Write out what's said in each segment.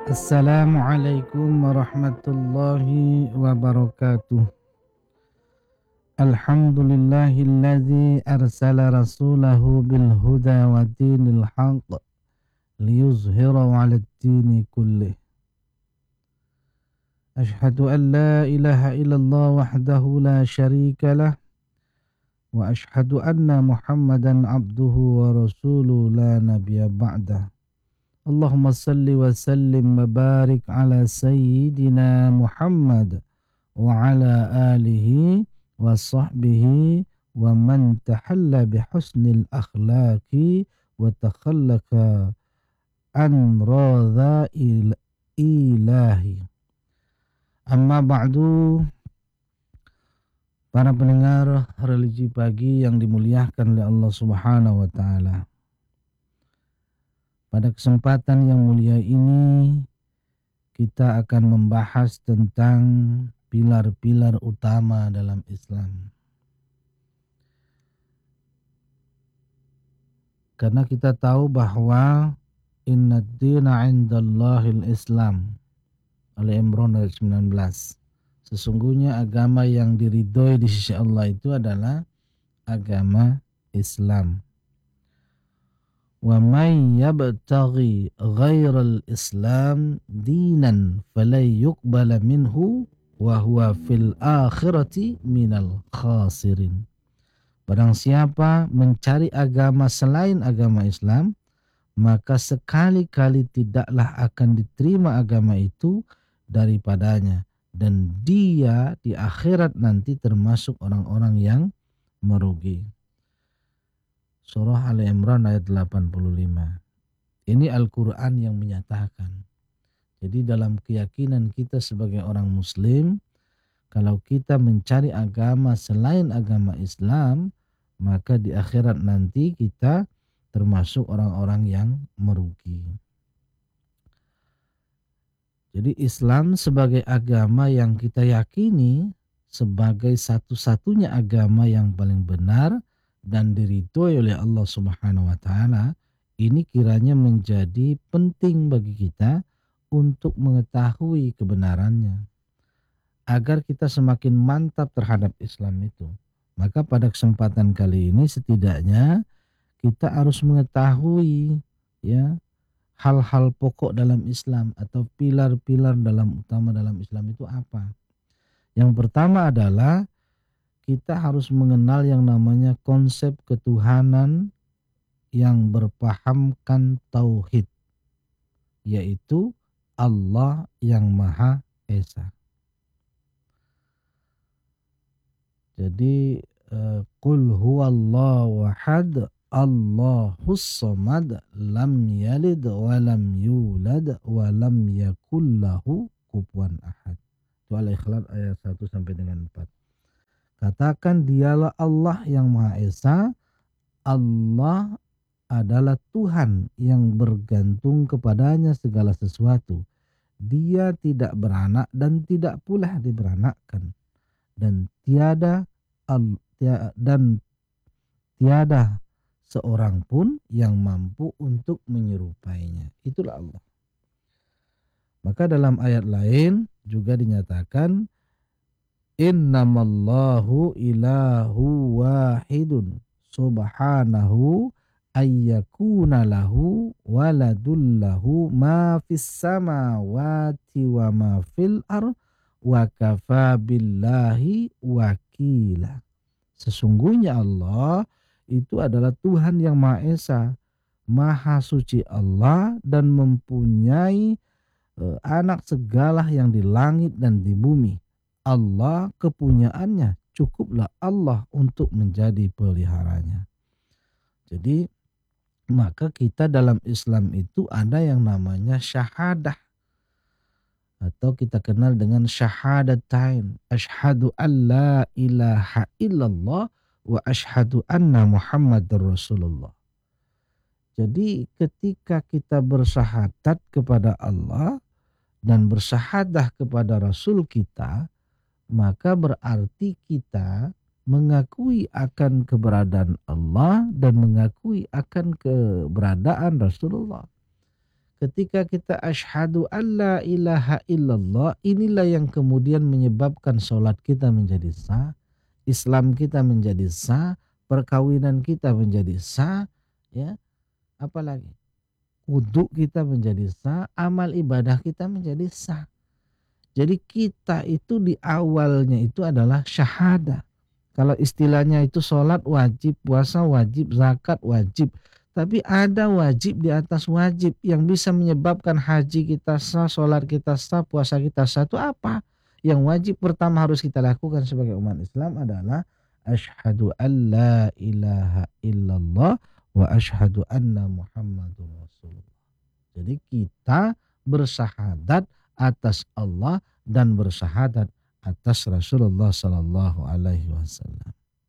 Assalamualaikum warahmatullahi wabarakatuh. Alhamdulillahilladzi arsala rasulahu bil huda wa dinil haqq liyuzhirahu 'alad dini kullih. Ashhadu an la ilaha illallah wahdahu la syarika lah wa ashhadu anna Muhammadan abduhu wa rasuluhu la nabiyya ba'dah. Allahumma salli wa sallim wa barik ala sayyidina Muhammad wa ala alihi wa sahbihi wa man tahalla bi husnil akhlaqi wa takhallaqa an radha ilahi. Amma ba'du, para pendengar religi pagi yang dimuliakan oleh Allah Subhanahu wa taala. Pada kesempatan yang mulia ini kita akan membahas tentang pilar-pilar utama dalam Islam. Karena kita tahu bahwa inna ad-dina 'indallahil Islam. Al-Imran ayat 19. Sesungguhnya agama yang diridhoi di sisi Allah itu adalah agama Islam. Wa may yabtaghi ghairal Islam dinan falan yuqbala minhu wa huwa fil akhirati minal khasirin. Barang siapa mencari agama selain agama Islam, maka sekali-kali tidaklah akan diterima agama itu daripadanya, dan dia di akhirat nanti termasuk orang-orang yang merugi. Surah Al-Imran ayat 85. Ini Al-Quran yang menyatakan. Jadi dalam keyakinan kita sebagai orang muslim, kalau kita mencari agama selain agama Islam, maka di akhirat nanti kita termasuk orang-orang yang merugi. Jadi Islam sebagai agama yang kita yakini sebagai satu-satunya agama yang paling benar dan diridhoi oleh Allah Subhanahu wa taala, ini kiranya menjadi penting bagi kita untuk mengetahui kebenarannya agar kita semakin mantap terhadap Islam itu. Maka pada kesempatan kali ini setidaknya kita harus mengetahui ya hal-hal pokok dalam Islam atau pilar-pilar utama dalam Islam itu apa. Yang pertama adalah kita harus mengenal yang namanya konsep ketuhanan yang berpahamkan tauhid, yaitu Allah yang Maha Esa. Jadi qul huwallahu ahad Allahus samad lam yalid wa lam yulad wa lam yakul lahu kufuwan ahad. Itu Al-Ikhlas ayat 1 sampai dengan 4. Katakan dialah Allah yang Maha Esa. Allah adalah Tuhan yang bergantung kepadanya segala sesuatu. Dia tidak beranak dan tidak pula diberanakkan. Dan tiada seorang pun yang mampu untuk menyerupainya. Itulah Allah. Maka dalam ayat lain juga dinyatakan innamallahu ilahu wahidun subhanahu ayyakuna lahu waladul lahu ma fis samawati wa ma fil ardh wa kafa billahi wakila. Sesungguhnya Allah itu adalah Tuhan yang Maha Esa, Maha Suci Allah, dan mempunyai anak segala yang di langit dan di bumi. Allah kepunyaannya, cukuplah Allah untuk menjadi peliharanya. Jadi maka kita dalam Islam itu ada yang namanya syahadah, atau kita kenal dengan syahadatain. Asyhadu an la ilaha illallah wa asyhadu anna Muhammadar Rasulullah. Jadi ketika kita bersyahadat kepada Allah dan bersyahadah kepada Rasul kita, maka berarti kita mengakui akan keberadaan Allah dan mengakui akan keberadaan Rasulullah. Ketika kita asyhadu alla ilaha illallah, inilah yang kemudian menyebabkan sholat kita menjadi sah, Islam kita menjadi sah, perkawinan kita menjadi sah, ya, apalagi wudu kita menjadi sah, amal ibadah kita menjadi sah. Jadi kita itu di awalnya itu adalah syahadah. Kalau istilahnya itu sholat wajib, puasa wajib, zakat wajib. Tapi ada wajib di atas wajib yang bisa menyebabkan haji kita sah, sholat kita sah, puasa kita sah. Itu apa? Yang wajib pertama harus kita lakukan sebagai umat Islam adalah asyhadu an la ilaha illallah wa asyhadu anna muhammadur rasulullah. Jadi kita bersyahadat atas Allah dan bersyahadat atas Rasulullah Sallallahu Alaihi Wasallam.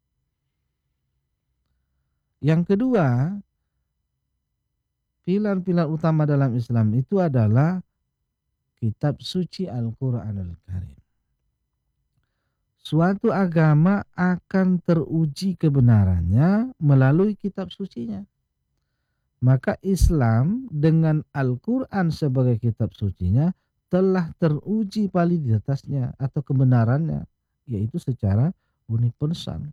Yang kedua, pilar-pilar utama dalam Islam itu adalah kitab suci Al-Quranul Karim. Suatu agama akan teruji kebenarannya melalui kitab sucinya. Maka Islam dengan Al-Quran sebagai kitab sucinya telah teruji validitasnya atau kebenarannya, yaitu secara universal.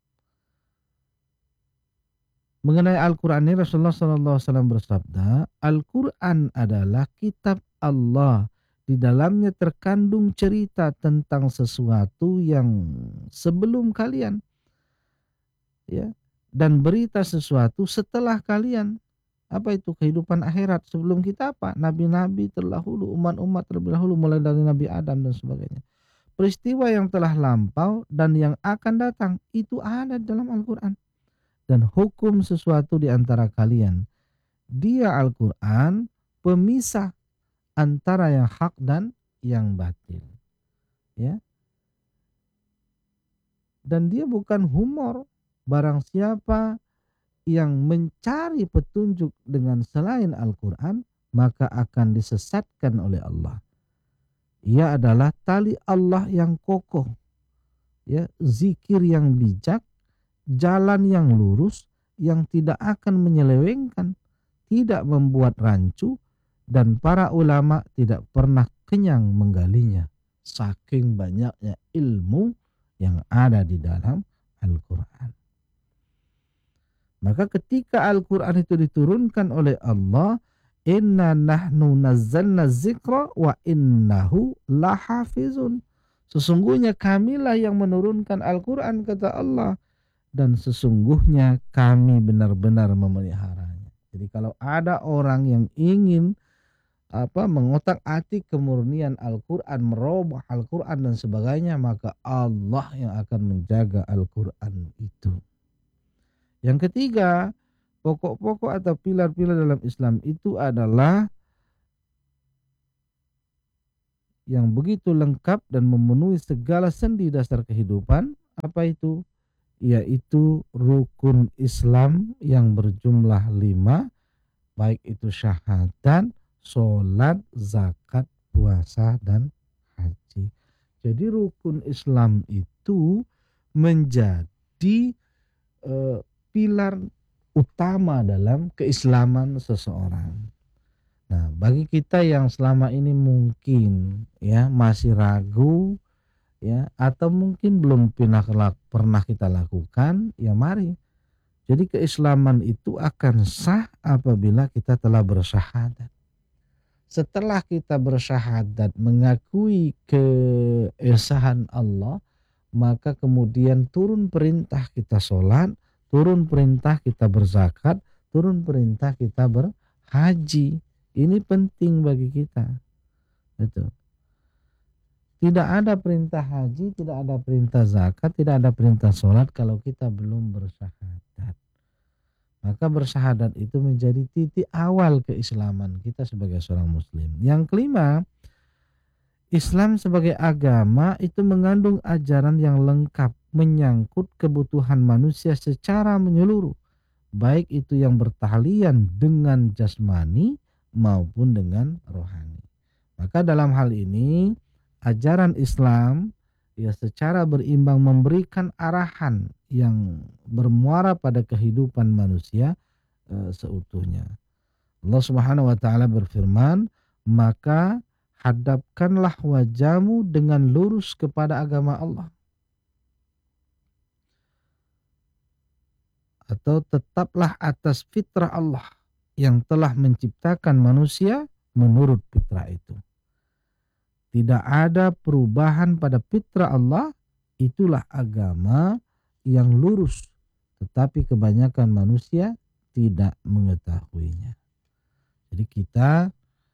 Mengenai Al-Quran ini Rasulullah SAW bersabda, Al-Quran adalah kitab Allah. Di dalamnya terkandung cerita tentang sesuatu yang sebelum kalian, ya, dan berita sesuatu setelah kalian. Apa itu kehidupan akhirat sebelum kita apa? Nabi-nabi terdahulu, umat-umat terdahulu mulai dari Nabi Adam dan sebagainya. Peristiwa yang telah lampau dan yang akan datang itu ada dalam Al-Quran. Dan hukum sesuatu di antara kalian. Dia Al-Quran pemisah antara yang hak dan yang batil. Ya. Dan dia bukan humor. Barang siapa yang mencari petunjuk dengan selain Al-Quran, maka akan disesatkan oleh Allah. Ia adalah tali Allah yang kokoh, ya, zikir yang bijak, jalan yang lurus, yang tidak akan menyelewengkan, tidak membuat rancu, dan para ulama tidak pernah kenyang menggalinya. Saking banyaknya ilmu yang ada di dalam Al-Quran. Maka ketika Al-Quran itu diturunkan oleh Allah, inna nahnu nazzalna zikra wa innahu lahafizun. Sesungguhnya kamilah yang menurunkan Al-Quran, kata Allah, dan sesungguhnya kami benar-benar memeliharanya. Jadi kalau ada orang yang ingin mengotak-atik kemurnian Al-Quran, merubah Al-Quran dan sebagainya, maka Allah yang akan menjaga Al-Quran itu. Yang ketiga, pokok-pokok atau pilar-pilar dalam Islam itu adalah yang begitu lengkap dan memenuhi segala sendi dasar kehidupan. Apa itu? Yaitu rukun Islam yang berjumlah 5, baik itu syahadat, sholat, zakat, puasa, dan haji. Jadi rukun Islam itu menjadi pilar utama dalam keislaman seseorang. Nah, bagi kita yang selama ini mungkin ya masih ragu, ya, atau mungkin belum pernah kita lakukan, ya mari. Jadi keislaman itu akan sah apabila kita telah bersyahadat. Setelah kita bersyahadat mengakui keesahan Allah, maka kemudian turun perintah kita sholat, turun perintah kita berzakat, turun perintah kita berhaji. Ini penting bagi kita. Betul. Tidak ada perintah haji, tidak ada perintah zakat, tidak ada perintah sholat kalau kita belum bersyahadat. Maka bersyahadat itu menjadi titik awal keislaman kita sebagai seorang muslim. Yang kelima, Islam sebagai agama itu mengandung ajaran yang lengkap, menyangkut kebutuhan manusia secara menyeluruh, baik itu yang bertahlian dengan jasmani maupun dengan rohani. Maka dalam hal ini ajaran Islam ya secara berimbang memberikan arahan yang bermuara pada kehidupan manusia seutuhnya. Allah Subhanahu wa taala berfirman, "Maka hadapkanlah wajahmu dengan lurus kepada agama Allah." Atau tetaplah atas fitrah Allah yang telah menciptakan manusia menurut fitrah itu. Tidak ada perubahan pada fitrah Allah, itulah agama yang lurus. Tetapi kebanyakan manusia tidak mengetahuinya. Jadi kita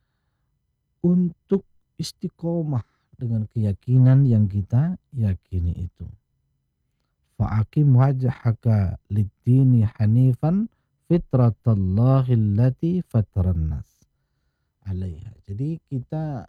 untuk istiqomah dengan keyakinan yang kita yakini itu. Fa'akim wajhaka lid-dini hanifan fitratallahi allati fataran nas 'alaiha. Jadi kita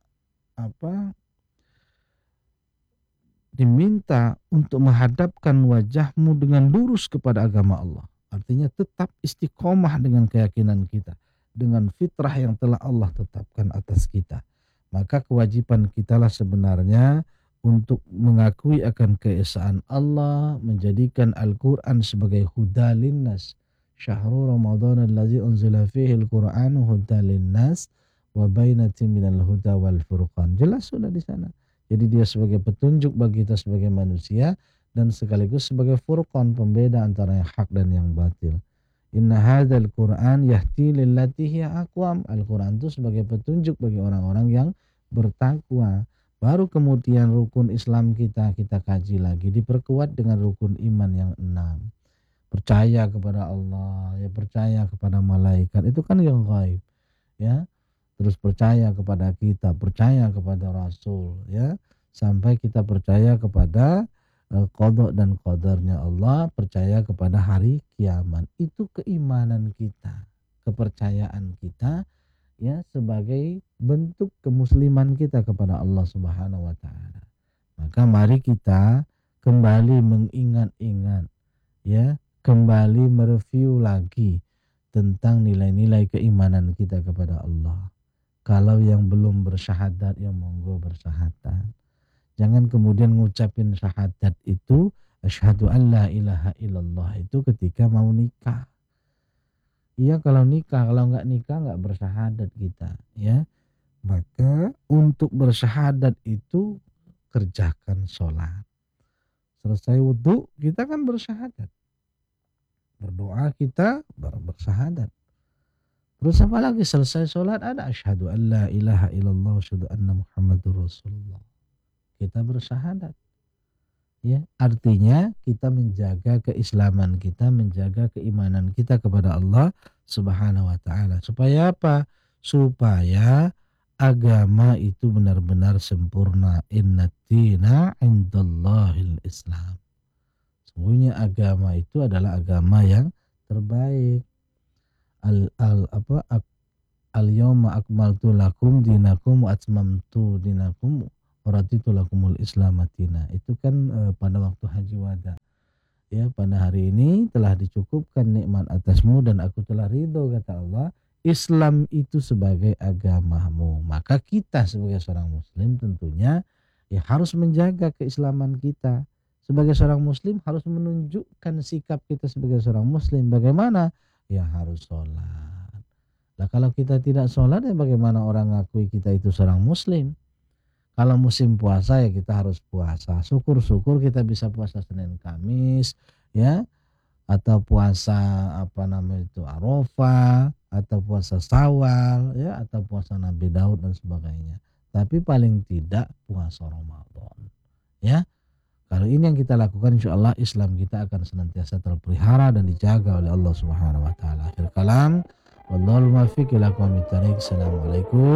diminta untuk menghadapkan wajahmu dengan lurus kepada agama Allah. Artinya tetap istiqomah dengan keyakinan kita, dengan fitrah yang telah Allah tetapkan atas kita. Maka kewajiban kitalah sebenarnya untuk mengakui akan keesaan Allah, menjadikan Al-Quran sebagai huda linnas. Syahrul Ramadan allazi unzila fihi al-Qur'anu huda linnas wa bainatin minal huda wal furqan. Jelas sudah di sana. Jadi dia sebagai petunjuk bagi kita sebagai manusia dan sekaligus sebagai furqan, pembeda antara yang hak dan yang batil. Inna hadzal Qur'an yahdi lillati hiya aqwam. Al-Quran itu sebagai petunjuk bagi orang-orang yang bertakwa. Baru kemudian rukun Islam kita kaji lagi, diperkuat dengan rukun iman yang 6. Percaya kepada Allah, ya percaya kepada malaikat, itu kan yang gaib, ya. Terus percaya kepada kita, percaya kepada Rasul, ya. Sampai kita percaya kepada qada dan qadarnya Allah, percaya kepada hari kiamat. Itu keimanan kita, kepercayaan kita, ya, sebagai bentuk kemusliman kita kepada Allah Subhanahu wa taala. Maka mari kita kembali mengingat-ingat, ya, kembali mereview lagi tentang nilai-nilai keimanan kita kepada Allah. Kalau yang belum bersyahadat, ya monggo bersyahadat. Jangan kemudian ngucapin syahadat itu, asyhadu an la ilaha illallah, itu ketika mau nikah. Iya, kalau nikah, kalau nggak nikah nggak bersyahadat kita, ya. Maka untuk bersyahadat itu kerjakan sholat. Selesai wudhu kita kan bersyahadat. Berdoa kita bersyahadat. Terus apa lagi? Selesai sholat ada asyhadu an la ilaha illallah wa asyhadu anna muhammadur rasulullah. Kita bersyahadat. Ya, artinya kita menjaga keislaman kita, menjaga keimanan kita kepada Allah Subhanahu wa taala. Supaya apa? Supaya agama itu benar-benar sempurna. Innad-dina 'indallahil Islam. Sungguhnya agama itu adalah agama yang terbaik. Al-yawma akmaltu lakum dinakum wa atmamtu dinakum waraditu lakumul Islam madina. Itu kan pada waktu haji wada. Ya, pada hari ini telah dicukupkan nikmat atasmu dan aku telah ridho, kata Allah, Islam itu sebagai agamamu. Maka kita sebagai seorang muslim tentunya ya harus menjaga keislaman kita. Sebagai seorang muslim harus menunjukkan sikap kita sebagai seorang muslim. Bagaimana? Ya harus sholat. Nah, kalau kita tidak sholat, ya bagaimana orang ngakui kita itu seorang muslim? Kalau musim puasa ya kita harus puasa. Syukur-syukur kita bisa puasa Senin Kamis, ya, atau puasa Arafah, atau puasa Syawal, ya, atau puasa Nabi Daud dan sebagainya. Tapi paling tidak puasa Ramadan, ya. Kalau ini yang kita lakukan, insya Allah Islam kita akan senantiasa terpelihara dan dijaga oleh Allah Subhanahu wa taala. Akhir kalam, wallahul muwaffiq ila aqwamit thariq. Assalamualaikum